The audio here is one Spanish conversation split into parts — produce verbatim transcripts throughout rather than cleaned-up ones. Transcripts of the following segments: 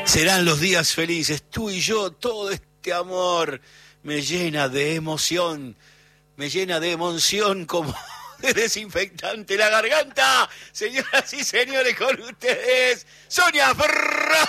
Serán los días felices, tú y yo, todo este amor me llena de emoción, me llena de emoción como de desinfectante la garganta. Señoras y señores, con ustedes, Sonia Ferraris.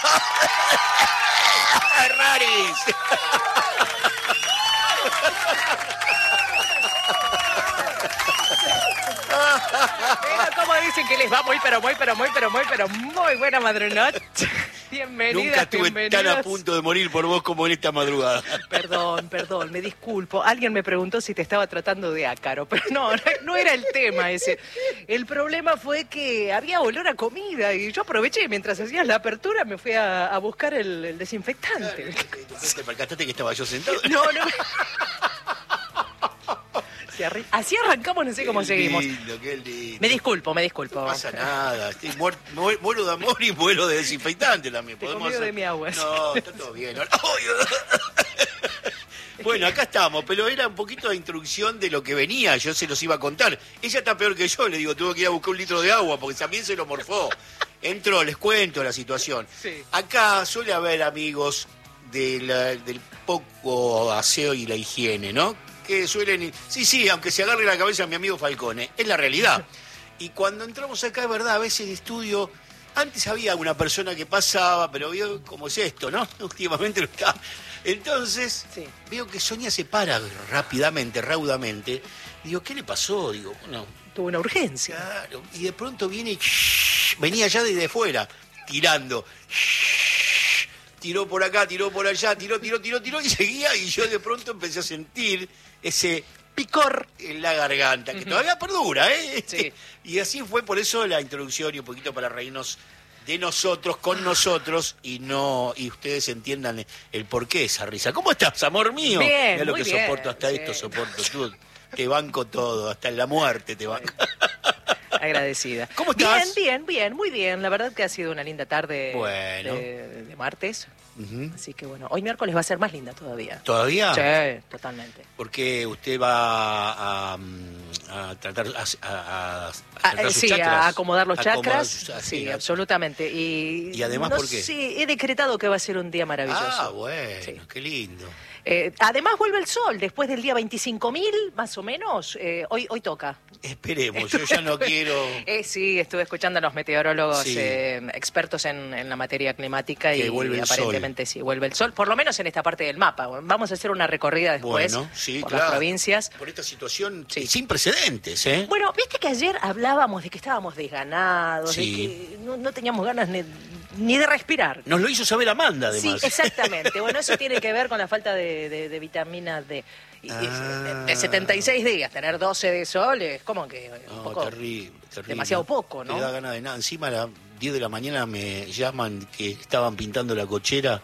Pero como dicen que les va muy, pero muy, pero muy, pero muy, pero muy buena madrugada. Bienvenidas, Nunca estuve bienvenidas. tan a punto de morir por vos como en esta madrugada. Perdón, perdón, me disculpo. Alguien me preguntó si te estaba tratando de ácaro, pero no, no era el tema ese. El problema fue que había olor a comida y yo aproveché mientras hacías la apertura, me fui a, a buscar el, el desinfectante. Claro, ¿te percataste que estaba yo sentado? No, no. Así arrancamos, no sé cómo Qué seguimos. lindo, qué lindo. Me disculpo, me disculpo. No pasa nada, estoy muer- muer- muero de amor y muero de desinfectante también. Te Podemos convido hacer- de mi agua. No, está todo bien. Bueno, acá estamos, pero era un poquito de introducción de lo que venía, yo se los iba a contar. Ella está peor que yo, le digo, tuve que ir a buscar un litro de agua porque también se lo morfó. Entró, les cuento la situación. Sí. Acá suele haber amigos de la- del poco aseo y la higiene, ¿no? Que suelen... Sí, sí, aunque se agarre la cabeza a mi amigo Falcone, es la realidad. Y cuando entramos acá, es verdad, a veces de estudio, antes había una persona que pasaba, pero veo cómo es esto, ¿no? Últimamente no está. Entonces, Sí. veo que Sonia se para rápidamente, raudamente. Digo, ¿qué le pasó? Digo, bueno, Tuve una urgencia. claro. Y de pronto viene y venía ya desde fuera, tirando. Tiró por acá, tiró por allá, tiró, tiró, tiró, tiró y seguía. Y yo de pronto empecé a sentir ese picor en la garganta, que todavía perdura, ¿eh? Sí. Y así fue, por eso la introducción y un poquito para reírnos de nosotros, con nosotros, y no y ustedes entiendan el porqué de esa risa. ¿Cómo estás, amor mío? Bien, Mirá lo muy que bien, soporto, hasta sí. esto soporto. Tú, te banco todo, hasta en la muerte te banco. Agradecida. ¿Cómo estás? Bien, bien, bien, muy bien. La verdad que ha sido una linda tarde Bueno. de, de martes. Ujú. Así que bueno, hoy miércoles va a ser más linda todavía. ¿Todavía? Sí, totalmente. Porque usted va a, a tratar a, a- a Ah, tratar eh, sus sí, chakras. a acomodar los Acomodar chakras. sus- ah, Sí, a- absolutamente. Y, ¿Y además no por qué? sé, he decretado que va a ser un día maravilloso. Ah, bueno, Sí. qué lindo. Eh, además vuelve el sol, después del día veinticinco mil, más o menos, eh, hoy, hoy toca. Esperemos, yo ya no quiero... Eh, sí, estuve escuchando a los meteorólogos Sí. eh, expertos en, en la materia climática Que y vuelve el aparentemente sí, vuelve el sol, por lo menos en esta parte del mapa. Vamos a hacer una recorrida después Bueno, sí, por claro. las provincias. Por esta situación Sí. sin precedentes, ¿eh? Bueno, viste que ayer hablábamos de que estábamos desganados, Sí. de que no, no teníamos ganas ni, ni de respirar. Nos lo hizo saber Amanda, además. Sí, exactamente. Bueno, eso tiene que ver con la falta de, de- de vitamina D. Y- y Ah. de setenta y seis días, tener doce de sol es como que un No, poco terrible, terrible. demasiado poco, ¿no? No da ganas de nada. Encima a las diez de la mañana me llaman que estaban pintando la cochera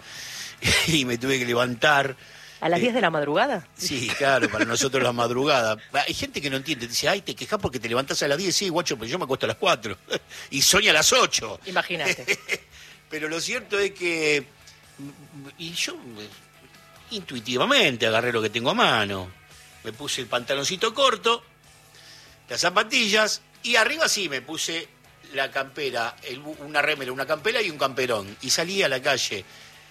y me tuve que levantar. ¿A las Eh, diez de la madrugada? Sí, claro, para nosotros la madrugada. Hay gente que no entiende, dice, ay, te quejas porque te levantás a las diez, sí, guacho, pero yo me acuesto a las cuatro. Y Sonia a las ocho. Imagínate. Pero lo cierto es que... Y yo intuitivamente agarré lo que tengo a mano. Me puse el pantaloncito corto, las zapatillas, y arriba sí me puse la campera, el- una remera, una campera y un camperón. Y salí a la calle.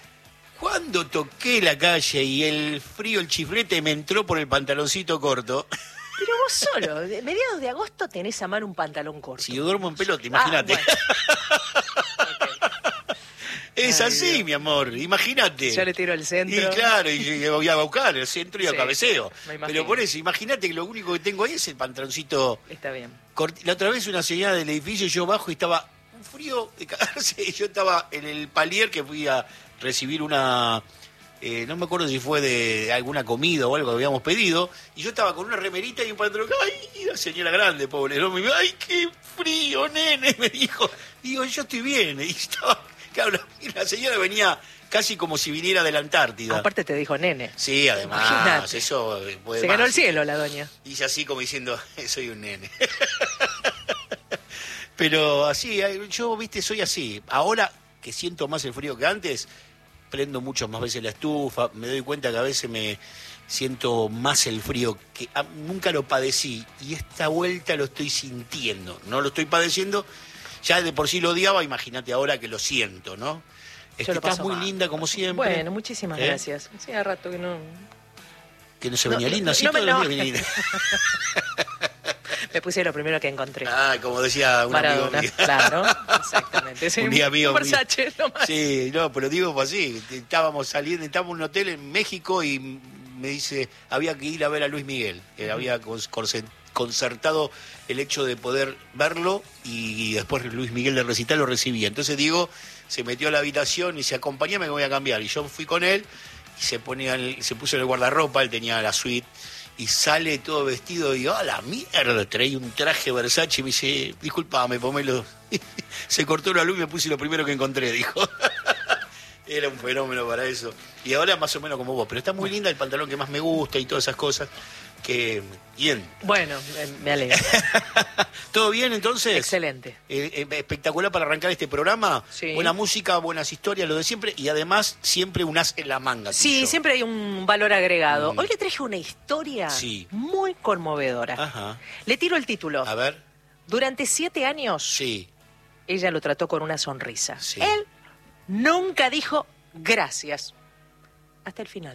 Cuando toqué la calle y el frío, el chiflete me entró por el pantaloncito corto, Pero vos solo, de mediados de agosto tenés a mano un pantalón corto. si yo duermo en pelota, imagínate. Ah, Es Ay, así, Dios. mi amor, imagínate. Yo le tiro el centro. Y claro, y yo voy a buscar el centro y a Sí, cabeceo. me imagino. Pero por eso, imagínate que lo único que tengo ahí es el pantaloncito. Está bien. corti- La otra vez una señora del edificio, yo bajo y estaba un frío de cagarse. Yo estaba en el palier que fui a recibir una... eh, no me acuerdo si fue de alguna comida o algo que habíamos pedido. Y yo estaba con una remerita y un pantalón. ¡Ay, la señora grande, pobre! ¿no? Me dijo, ¡ay, qué frío, nene! Me dijo. Digo, yo estoy bien. Y estaba... Claro, y la señora venía casi como si viniera de la Antártida. Aparte te dijo nene. Sí, además, Imagínate. eso puede Se más. ganó el cielo la doña. Dice así como diciendo, soy un nene. Pero así, yo, viste, soy así. Ahora que siento más el frío que antes, prendo muchas más veces la estufa, me doy cuenta que a veces me siento más el frío, que ah, nunca lo padecí, y esta vuelta lo estoy sintiendo. No lo estoy padeciendo, ya de por sí lo odiaba, imagínate ahora que lo siento, ¿no? Es Yo que lo estás paso muy mal. linda como siempre. Bueno, muchísimas ¿Eh? gracias. Sí, hace rato que no... Que no se No, venía no, linda, sí, no me- todos los no. días venía linda. Me puse lo primero que encontré. Ah, como decía un amigo Maradona, mío. claro, exactamente. Sí, Un día mío, un un día- Versace nomás. Sí, no, pero digo pues así, estábamos saliendo, estábamos en un hotel en México y me dice, había que ir a ver a Luis Miguel, que había cons- conce- concertado el hecho de poder verlo y después Luis Miguel de recital lo recibía. Entonces digo, se metió a la habitación y dice, acompáñame que voy a cambiar. Y yo fui con él y se ponía en el- se puso en el guardarropa, él tenía la suite. Y sale todo vestido y digo, ¡ah, la mierda! Traía un traje Versace y me dice, disculpame, pomelo. Se cortó la luz y me puse lo primero que encontré, dijo. Era un fenómeno para eso. Y ahora más o menos como vos. Pero está muy linda el pantalón que más me gusta y todas esas cosas. Que, bien. Bueno, eh, me alegro. ¿Todo bien entonces? Excelente. Eh, eh, espectacular para arrancar este programa. Sí. Buena música, buenas historias, lo de siempre. Y además, siempre un as en la manga. Sí, tuyo. siempre hay un valor agregado. Mm. Hoy le traje una historia Sí. muy conmovedora. Ajá. Le tiro el título. A ver. Durante siete años, Sí. ella lo trató con una sonrisa. Sí. Él nunca dijo gracias. Hasta el final.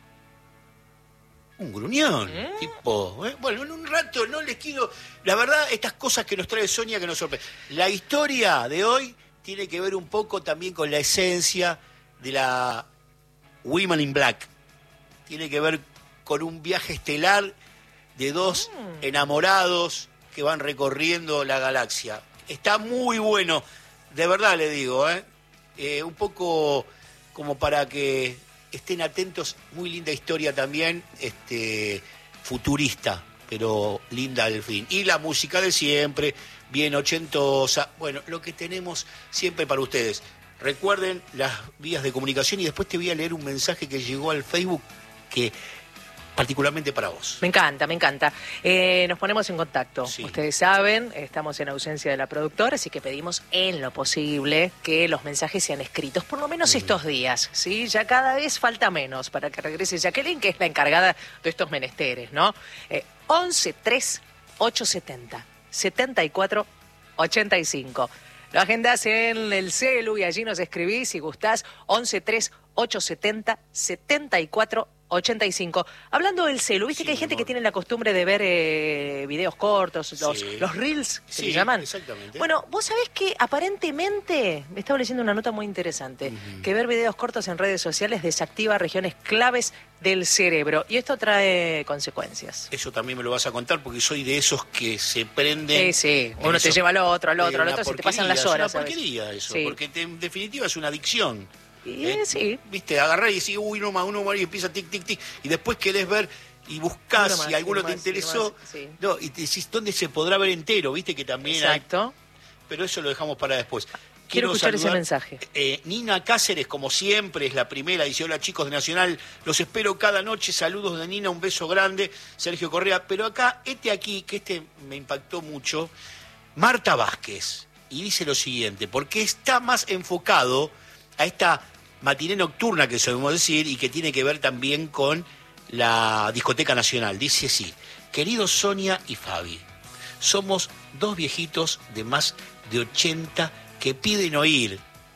Un gruñón, ¿Mm? tipo, ¿eh? Bueno, en un rato no les quiero... La verdad, estas cosas que nos trae Sonia que nos sorprende. La historia de hoy tiene que ver un poco también con la esencia de la Women in Black. Tiene que ver con un viaje estelar de dos Mm. enamorados que van recorriendo la galaxia. Está muy bueno, de verdad le digo, ¿eh? Eh, un poco como para que estén atentos, muy linda historia también, este, futurista, pero linda al fin. Y la música de siempre, bien ochentosa, bueno, lo que tenemos siempre para ustedes. Recuerden las vías de comunicación y después te voy a leer un mensaje que llegó al Facebook que particularmente para vos. Me encanta, me encanta. Eh, nos ponemos en contacto. Sí. Ustedes saben, estamos en ausencia de la productora, así que pedimos en lo posible que los mensajes sean escritos, por lo menos estos días, ¿sí? Ya cada vez falta menos para que regrese Jacqueline, que es la encargada de estos menesteres, ¿no? Eh, once tres ocho setenta setenta y cuatro ochenta y cinco. Lo agendas en el celu y allí nos escribís si gustás. once tres ocho setenta setenta y cuatro ochenta y cinco. Hablando del celu, viste Sí, que hay mi gente amor. que tiene la costumbre de ver eh, videos cortos, los, Sí. los reels, que Sí, le llaman. exactamente. Bueno, vos sabés que aparentemente, me estaba leyendo una nota muy interesante, Ujú. que ver videos cortos en redes sociales desactiva regiones claves del cerebro. Y esto trae consecuencias. Eso también me lo vas a contar porque soy de esos que se prenden. Sí, sí. en Uno te eso. lleva al otro, al Eh, otro, al una otro, se te pasan porquería, las horas. Es una ¿sabes? porquería eso, Sí. porque te- en definitiva es una adicción. Y, Eh, sí. Viste, agarrar y decir, uy, uno más, uno más, y empieza tic, tic, tic, y después querés ver y buscás Uno más, si alguno uno te más, interesó, uno más, sí. no, y te decís, ¿dónde se podrá ver entero? Viste que también hay, Exacto. pero eso lo dejamos para después. Quiero escuchar ese mensaje. Eh, Nina Cáceres, como siempre, es la primera. Dice, hola chicos de Nacional, los espero cada noche. Saludos de Nina, un beso grande. Sergio Correa. Pero acá, este aquí, que este me impactó mucho, Marta Vázquez. Y dice lo siguiente, porque está más enfocado a esta matiné nocturna que solemos decir y que tiene que ver también con la Discoteca Nacional. Dice así, queridos Sonia y Fabi, somos dos viejitos de más de ochenta que piden oír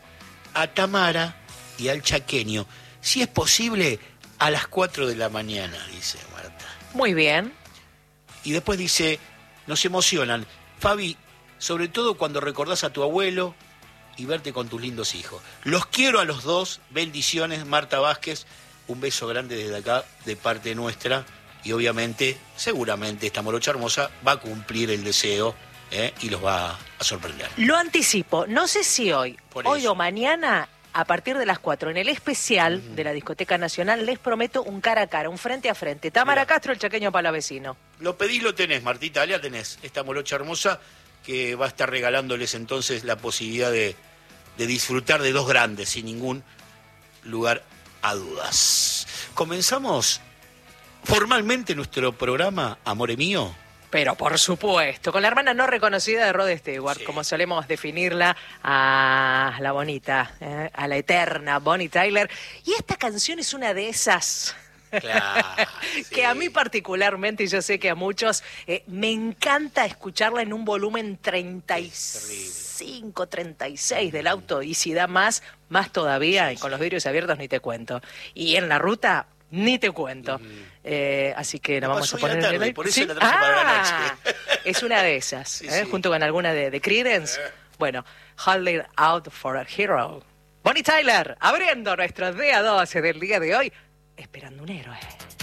a Tamara y al chaqueño, si es posible, a las cuatro de la mañana, dice Marta. Muy bien. Y después dice, nos emocionan, Fabi, sobre todo cuando recordás a tu abuelo y verte con tus lindos hijos. Los quiero a los dos, bendiciones, Marta Vázquez, un beso grande desde acá, de parte nuestra, y obviamente, seguramente, esta morocha hermosa va a cumplir el deseo, ¿eh? Y los va a sorprender. Lo anticipo. No sé si hoy, Por hoy eso. o mañana, a partir de las cuatro, en el especial de la Discoteca Nacional, les prometo un cara a cara, un frente a frente. Tamara Mirá. Castro, el chaqueño palavecino. Lo pedís, lo tenés, Martita, ya tenés esta morocha hermosa que va a estar regalándoles entonces la posibilidad de, de disfrutar de dos grandes, sin ningún lugar a dudas. Comenzamos formalmente nuestro programa, Amore Mío. Pero por supuesto, con la hermana no reconocida de Rod Stewart, Sí. como solemos definirla, a la bonita, ¿eh? A la eterna Bonnie Tyler. Y esta canción es una de esas Claro, que a sí. mí particularmente, y yo sé que a muchos, eh, me encanta escucharla en un volumen treinta y Es terrible. cinco, treinta y seis del auto, y si da más, más todavía, y con los vidrios abiertos ni te cuento. Y en la ruta, ni te cuento. Uh-huh. eh, así que la vamos a poner tarde, en el... por eso ¿Sí? la traje ah, para la noche. Es una de esas, sí, ¿eh? Sí. Junto con alguna de, de Creedence. Bueno, Holding Out for a Hero. Bonnie Tyler, abriendo nuestro día doce del día de hoy, esperando un héroe.